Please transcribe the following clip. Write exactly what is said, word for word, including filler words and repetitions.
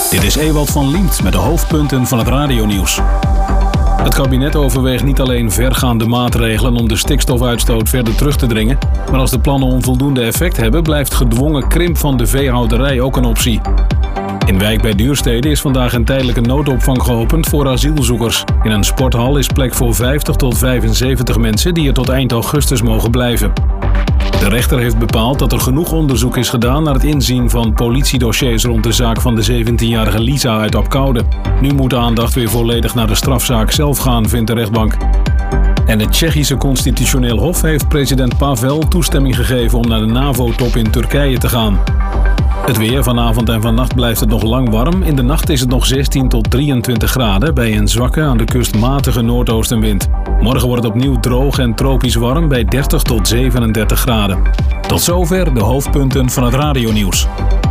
Dit is Ewald van Liemt met de hoofdpunten van het radionieuws. Het kabinet overweegt niet alleen vergaande maatregelen om de stikstofuitstoot verder terug te dringen, maar als de plannen onvoldoende effect hebben, blijft gedwongen krimp van de veehouderij ook een optie. In Wijk bij Duurstede is vandaag een tijdelijke noodopvang geopend voor asielzoekers. In een sporthal is plek voor vijftig tot vijfenzeventig mensen die er tot eind augustus mogen blijven. De rechter heeft bepaald dat er genoeg onderzoek is gedaan naar het inzien van politiedossiers rond de zaak van de zeventienjarige Lisa uit Apkoude. Nu moet de aandacht weer volledig naar de strafzaak zelf gaan, vindt de rechtbank. En het Tsjechische Constitutioneel Hof heeft president Pavel toestemming gegeven om naar de NAVO-top in Turkije te gaan. Het weer, vanavond en vannacht blijft het nog lang warm. In de nacht is het nog zestien tot drieëntwintig graden bij een zwakke, aan de kust matige noordoostenwind. Morgen wordt het opnieuw droog en tropisch warm bij dertig tot zevenendertig graden. Tot zover de hoofdpunten van het radionieuws.